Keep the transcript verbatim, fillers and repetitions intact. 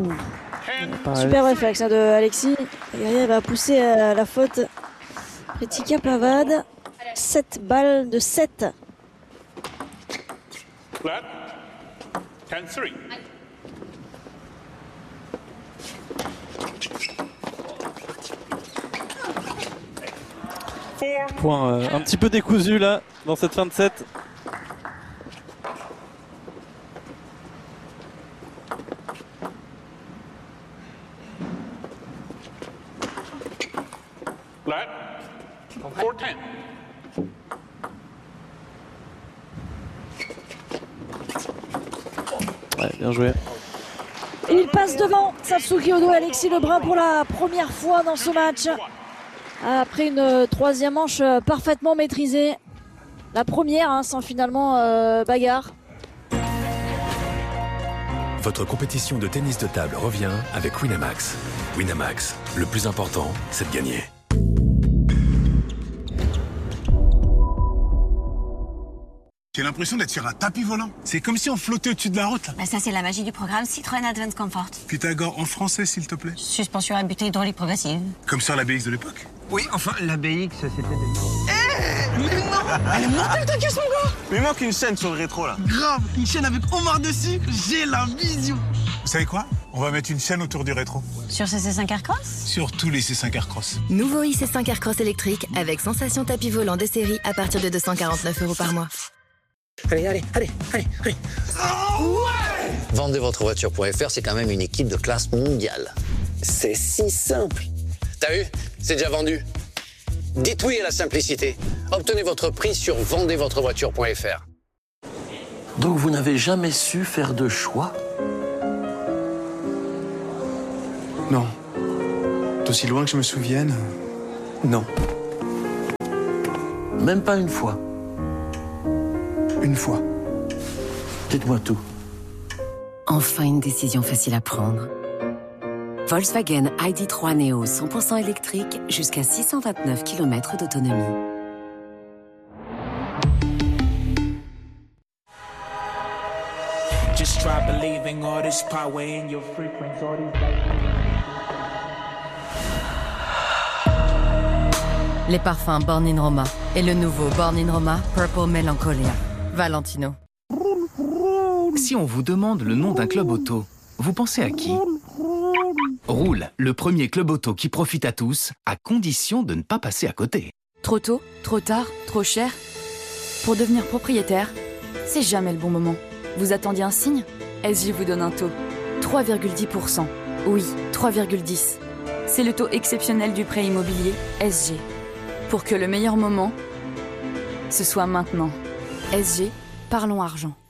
Ouh. Super réflexe hein, de Alexis. Il va pousser à la faute. Pretica Pavard. sept balles de sept. Flat. ten trois. Point euh, un petit peu décousu là dans cette fin de set. Flat. four ten. Ouais, bien joué. Et il passe devant Satsuki Odo et Alexis Lebrun pour la première fois dans ce match. Après une troisième manche parfaitement maîtrisée. La première hein, sans finalement euh, bagarre. Votre compétition de tennis de table revient avec Winamax. Winamax, le plus important, c'est de gagner. J'ai l'impression d'être sur un tapis volant. C'est comme si on flottait au-dessus de la route. Là. Bah ça, c'est la magie du programme Citroën Advanced Comfort. Pythagore en français, s'il te plaît. Suspension à butée hydraulique progressive. Comme sur la B X de l'époque. Oui, enfin, la B X, c'était des... Eh mais non. Elle est mortelle ta caisse, mon gars. Mais il manque une chaîne sur le rétro, là. Grave, une chaîne avec Omar dessus. J'ai la vision. Vous savez quoi? On va mettre une chaîne autour du rétro. Sur ce C cinq Aircross? Sur tous les C cinq Aircross. Nouveau i C cinq Aircross électrique avec sensation tapis volant de série à partir de deux cent quarante-neuf euros par mois. Allez, allez, allez, allez, allez. Oh, ouais. Vendez votre voiture point F R, c'est quand même une équipe de classe mondiale. C'est si simple. T'as vu? C'est déjà vendu. Dites oui à la simplicité. Obtenez votre prix sur vendez votre voiture point F R. Donc vous n'avez jamais su faire de choix? Non. D'aussi loin que je me souvienne, non. Même pas une fois? Une fois. Dites-moi tout. Enfin une décision facile à prendre. Volkswagen I D trois Neo cent pour cent électrique jusqu'à six cent vingt-neuf kilomètres d'autonomie. Just try believing all this power in your frequency, all these Les parfums Born in Roma et le nouveau Born in Roma Purple Melancholia. Valentino. Si on vous demande le nom d'un club auto, vous pensez à qui? Roule, le premier club auto qui profite à tous, à condition de ne pas passer à côté. Trop tôt, trop tard, trop cher. Pour devenir propriétaire, c'est jamais le bon moment. Vous attendiez un signe? S J vous donne un taux. trois virgule dix pour cent. Oui, trois virgule dix. C'est le taux exceptionnel du prêt immobilier S G. Pour que le meilleur moment, ce soit maintenant. S G, parlons argent.